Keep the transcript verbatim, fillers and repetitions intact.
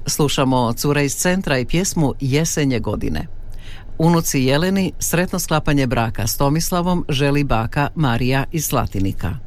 Slušamo Cure iz centra i pjesmu Jesenje godine. Unuci Jeleni sretno sklapanje braka s Tomislavom želi baka Marija iz Slatinika.